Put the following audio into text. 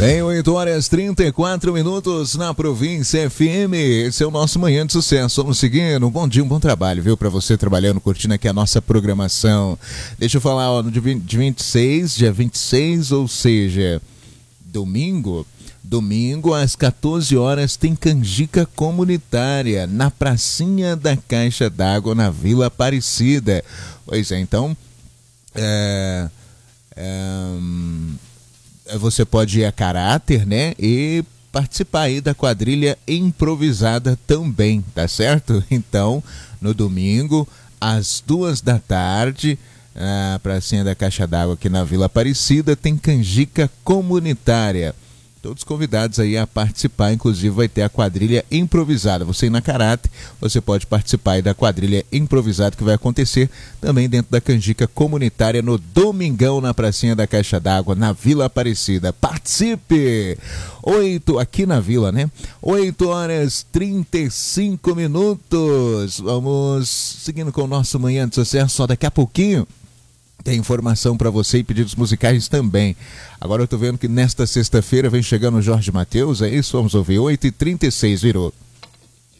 Em 8h34 na Província FM, esse é o nosso Manhã de Sucesso. Vamos seguindo, um bom dia, um bom trabalho, viu? Pra você trabalhando, curtindo aqui a nossa programação. Deixa eu falar, ó, no dia 26, ou seja, domingo às 14 horas tem canjica comunitária na pracinha da Caixa d'Água, na Vila Aparecida. Pois é, então, você pode ir a caráter, né? E participar aí da quadrilha improvisada também, tá certo? Então, no domingo, às 14h, a pracinha da Caixa d'Água aqui na Vila Aparecida tem canjica comunitária. Todos convidados aí a participar, inclusive vai ter a quadrilha improvisada. Você ir na caráter, você pode participar aí da quadrilha improvisada que vai acontecer também dentro da canjica comunitária no domingão na pracinha da Caixa d'Água, na Vila Aparecida. Participe! Aqui na Vila, né? 8h35. Vamos seguindo com o nosso Manhã de Sucesso, só daqui a pouquinho. Tem informação para você e pedidos musicais também. Agora eu tô vendo que nesta sexta-feira vem chegando o Jorge Mateus, é isso? Vamos ouvir. 8h36, virou.